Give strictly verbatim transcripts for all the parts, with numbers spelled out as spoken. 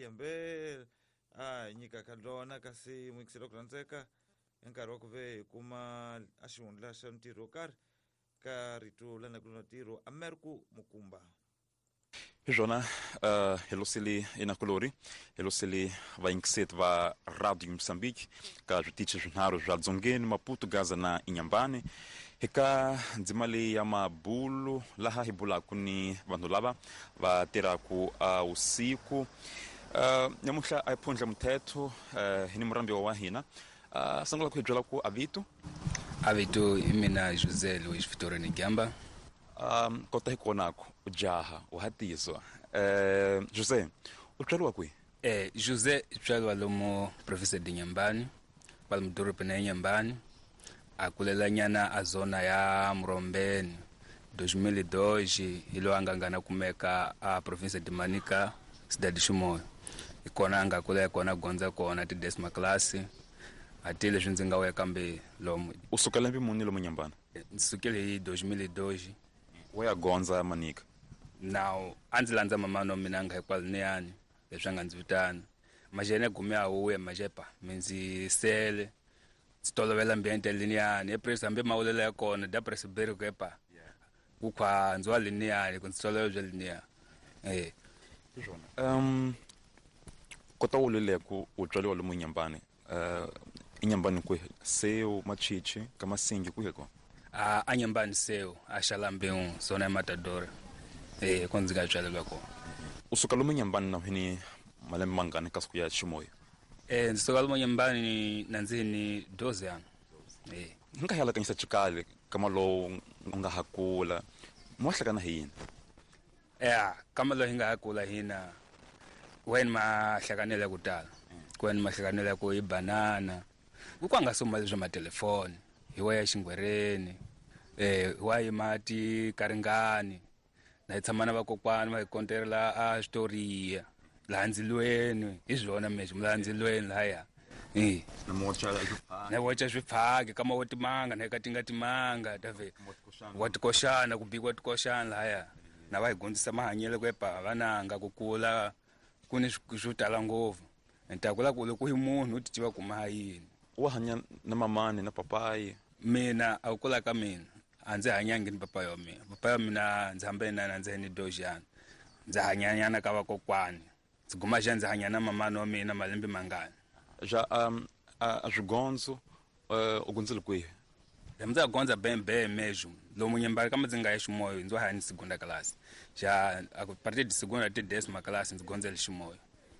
yambe a nyika kadona kasi mwikisiro kulanzeka enkaro kuve kuma ashundla shantiro kar karitu lana kunatiro Ameriku Mukumba. Jona, uh, helosili inakolori, helosili va inkset va Radio Moçambique, ka jutiche junaro jadzongeni Maputo Gaza na Inhambane, heka ndzimali ya mabulu laha hibula kuni vanhu lava va tiraku uh, usiku. Uh, nyamuhla aiphundla mthetho uh, hini murambi wa hina. Uh, sangula ku hijela ku Avitu. Avitu imina José Luiz Vitória Nigamba. Um, kota hikonako ujaha uhatizwa eh José utswalwa kwi eh José utswalwa lomo province de Inhambane palmdoro pena Inhambane akulela nyana azona ya Mrombeni dois mil e dois ilo angangana kumeka a province de Manica cidade Chimoio ikona anga kule kona gonza kona ti décima classe atile junzinga wekambe lomo usukela mbi muni lomo Inhambane nsukele dois mil e dois waya gonza Manica now anzilanza mamano mina ngaikwalineani leswanga ndzivitana majene gumya uwe majepa minzi sele sitolovela ambiente lineani epresa ambe maulela yakona da presberi kepa ukwa nzwa lineani kunstolovel linea eh um kota ulele ku utswaliwa lomo Inhambane uh Inhambane ku seo machichi kama singi kuheko a Inhambane seo ashalambe zona matadora eh konzika tswalelwa ko usuka lomo Inhambane na hini malembe mangane kasuku ya Chimoio eh nsuka lomo Inhambane nanzini doze yana eh nka hala kanisa chikale kama lo nga hakula mohla kana hina eh kama lo hinga hakula hina wen ma hlakanela kutala kwen ma hlakanela ko ibanana ukwanga somali zwa matelefoni hiwaya xingwereni eh wayi mati karingani na itsamana vakokwana va ikonterela a storia landzilweni izvona meshe mulandzilweni laya eh na mocha jupha na wacha swipfaki kama wotimanga na katinga timanga tave watikoshana kubikwa tikoshana laya na va igondzisa mahanyele kwepa vananga kukula kuni switala ngovu entakula kule ku munhu utiva kuma yini wa hanya na mamani na papai mina akula ka mina anze hanyangi ni papa yo mina papa yo mina ndzambe na nanze ni dojana ndza hanyanyana ka vakokwani siguma janze hanyana mama no mina malembe mangani ja um a zvigonzo uh ugunzile kwi ndza gonza bembe meju lo munyembali kama dzinga ya Chimoio ndzo hani segunda class ja a partir de segunda até décima classe ndzigonza le Chimoio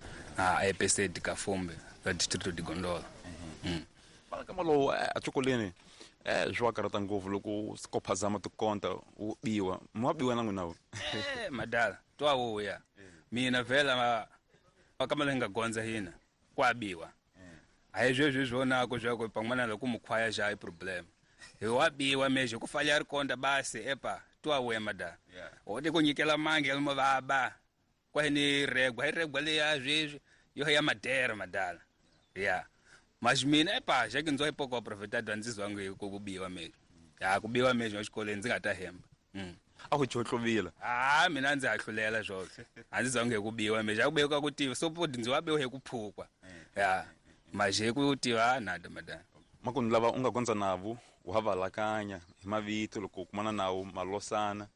a E P C de Kafumbe la distrito de Gondola mhm para kama lo achokoleni eh jwa karata ngovu loko sikophazama tukonta ubiwa mwabiwa nangu nawo eh madala twa uya mina vela kama lenga gonza hina kwabiwa hayi zvezwe zvona ko zvako pamwana lo kumukhwaya ja i problem he wabiwa meje kufanya rikonda basi epa twa uya madala ode kunyikela mange elmo baba kwa ni regwa regwa le ya zvezwe yo ya madera madala yeah mas mina epa jake ndzo ipoko profetado anzizwa wangu kubiwa meje ya kubiwa meje exikoleni ndingata hemba mm akujohlovila ah mina ndzi ahlulela zwo anzizwa wangu kubiwa meje akubeka kutiva so podi ndzi wabewe hekuphukwa ya maje kutiva nada madana makuni lava unga gonza navo uhavalakanya himavito loko kumana nawo malosana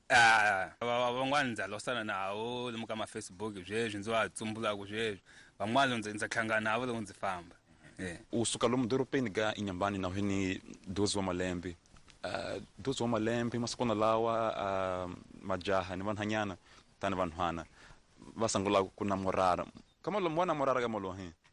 ah van'wana ndza losana nawo lomu ka ma Facebook zvezwi ndzi wa tsumbula ku zvezwi van'wana ndzi ndza hlangana navo loko ndzi famba eh usuka lomu doropeni ga Inhambane na hini dozi wa malembe uh dozi wa malembe masikona lawa uh, majaha ni vanhanyana tani vanhwana vasangula kuna morara kama lo mwana morara kama lo he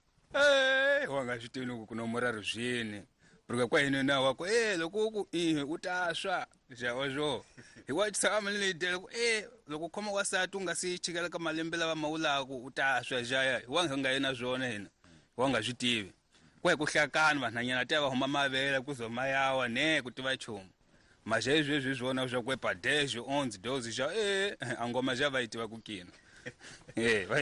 eh wanga xitini ku no morara zwini porque kwa hino na wako eh loko ku eh utaswa jawo jo hi wa tsama le dele eh loko khoma wasati unga si chikela ka malembe lava mawulako utaswa jaya wanga nga yena zwona hina wanga zwitivi kwa ku hlakana vanhanyana tava huma mavela kuzoma yawa ne kutiva chumu maje zvezwi zwona zwa kwepa dejo onze doze ja eh angoma java itiva kukina eh